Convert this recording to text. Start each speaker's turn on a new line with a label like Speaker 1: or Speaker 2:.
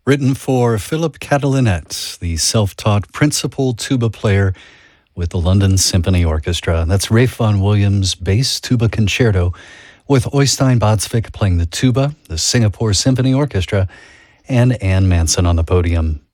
Speaker 1: Written for Philip Catalinet, the self-taught principal tuba player with the London Symphony Orchestra. That's Ralph Vaughan Williams' bass tuba concerto with Øystein Båtsvik playing the tuba, the Singapore Symphony Orchestra, and Anne Manson on the podium.